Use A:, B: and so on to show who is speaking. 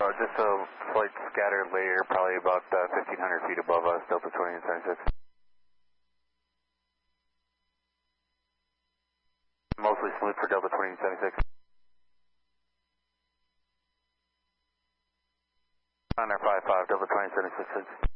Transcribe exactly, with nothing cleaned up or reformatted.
A: Uh, just a slight scattered layer, probably about uh, fifteen hundred feet above us, Delta twenty and seventy-six. Mostly salute for Delta twenty and seventy-six. On our five five, Delta twenty and seventy-six.